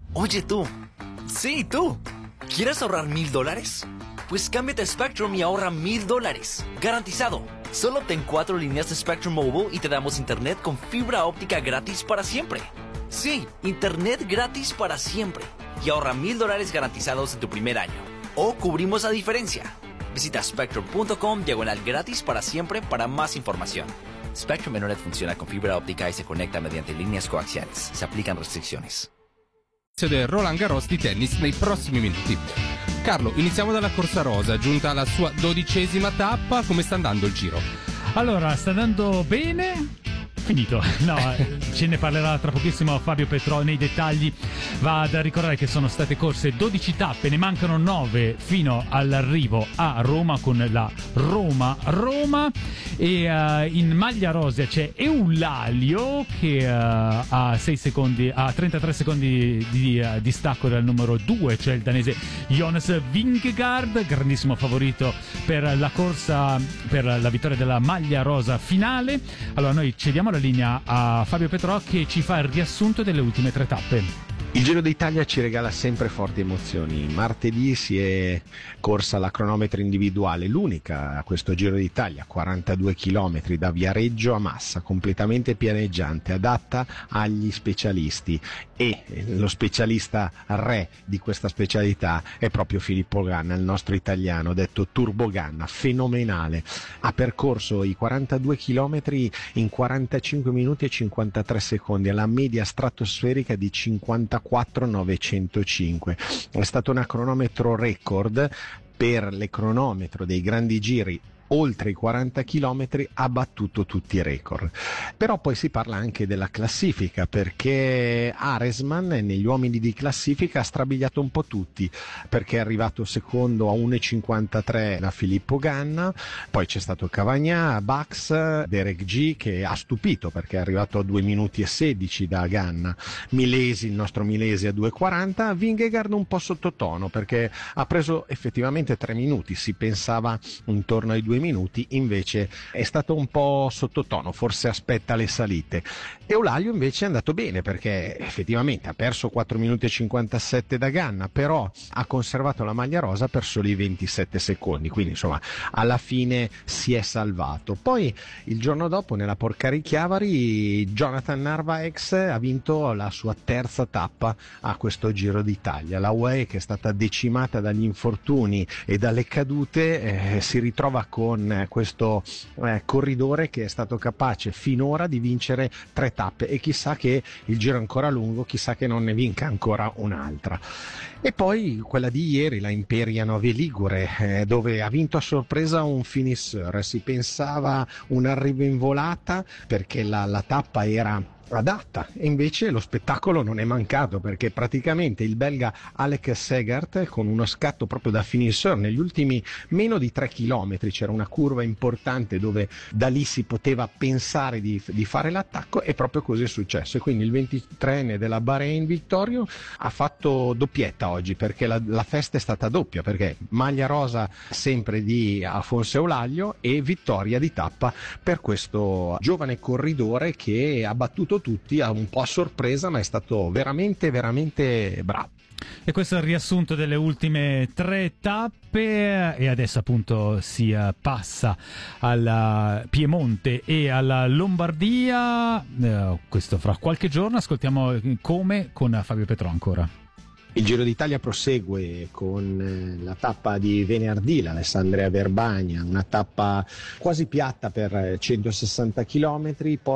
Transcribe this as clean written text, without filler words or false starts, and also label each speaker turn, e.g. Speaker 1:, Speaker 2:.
Speaker 1: Oye tú, sí tú, ¿quieres ahorrar $1,000? Pues cámbiate a Spectrum y ahorra $1,000, garantizado. Solo obtén 4 líneas de Spectrum Mobile y te damos internet con fibra óptica gratis para siempre. Sí, internet gratis para siempre. Y ahorra $1,000 garantizados en tu primer año. O cubrimos la diferencia. Visita spectrum.com/gratis para siempre para más información. Spectrum Internet funciona con fibra óptica y se conecta mediante líneas coaxiales. Se aplican restricciones.
Speaker 2: Del Roland Garros di tennis nei prossimi minuti. Carlo, iniziamo dalla corsa rosa, giunta alla sua 12ª tappa. Come sta andando il giro?
Speaker 3: Allora, sta andando bene. Finito, no, ce ne parlerà tra pochissimo Fabio Petrò nei dettagli. Va da ricordare che sono state corse 12 tappe, ne mancano 9 fino all'arrivo a Roma con la Roma e in maglia rosa c'è Eulalio che ha 33 secondi di distacco dal numero 2, cioè il danese Jonas Vingegaard, grandissimo favorito per la corsa, per la vittoria della maglia rosa finale. Allora noi cediamo la linea a Fabio Petrò che ci fa il riassunto delle ultime 3 tappe.
Speaker 4: Il Giro d'Italia ci regala sempre forti emozioni. Martedì si è corsa la cronometro individuale, l'unica a questo Giro d'Italia, 42 km da Viareggio a Massa, completamente pianeggiante, adatta agli specialisti, e lo specialista re di questa specialità è proprio Filippo Ganna, il nostro italiano, detto Turbo Ganna, fenomenale. Ha percorso i 42 km in 45 minuti e 53 secondi, alla media stratosferica di 54,905. È stato un cronometro record per le cronometro dei grandi giri. Oltre i 40 km ha battuto tutti i record. Però poi si parla anche della classifica, perché Aresman negli uomini di classifica ha strabiliato un po' tutti, perché è arrivato secondo a 1,53 da Filippo Ganna, poi c'è stato Cavagna, Bax, Derek G che ha stupito perché è arrivato a 2 minuti e 16 da Ganna, Milesi, il nostro Milesi a 2,40, Vingegaard un po' sottotono perché ha preso effettivamente 3 minuti, si pensava intorno ai 2 minuti, invece è stato un po' sottotono, forse aspetta le salite. Eulalio invece è andato bene perché effettivamente ha perso 4 minuti e 57 da Ganna, però ha conservato la maglia rosa per soli 27 secondi, quindi insomma alla fine si è salvato. Poi il giorno dopo nella Porcari Chiavari Jonathan Narvaez ha vinto la sua 3ª tappa a questo Giro d'Italia. La UAE, che è stata decimata dagli infortuni e dalle cadute, si ritrova con questo corridore che è stato capace finora di vincere 3 tappe, e chissà che il giro è ancora lungo, chissà che non ne vinca ancora un'altra. E poi quella di ieri, la Imperia Nove Ligure, dove ha vinto a sorpresa un finisseur. Si pensava un arrivo in volata perché la tappa era adatta, e invece lo spettacolo non è mancato, perché praticamente il belga Alec Segert, con uno scatto proprio da finisseur negli ultimi meno di 3 chilometri, c'era una curva importante dove da lì si poteva pensare di fare l'attacco, e proprio così è successo. E quindi il 23enne della Bahrain Victorio ha fatto doppietta oggi, perché la festa è stata doppia, perché maglia rosa sempre di Afonso Eulaglio e vittoria di tappa per questo giovane corridore che ha battuto tutti un po' a sorpresa, ma è stato veramente veramente bravo.
Speaker 3: E questo è il riassunto delle ultime 3 tappe, e adesso appunto si passa al Piemonte e alla Lombardia, questo fra qualche giorno. Ascoltiamo come con Fabio Petrò ancora.
Speaker 4: Il Giro d'Italia prosegue con la tappa di venerdì, l'Alessandria Verbagna, una tappa quasi piatta per 160 km,